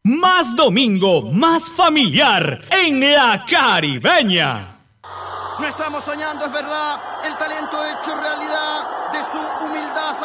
Más domingo, más familiar en La Caribeña. No estamos soñando, es verdad. El talento hecho realidad de su humildad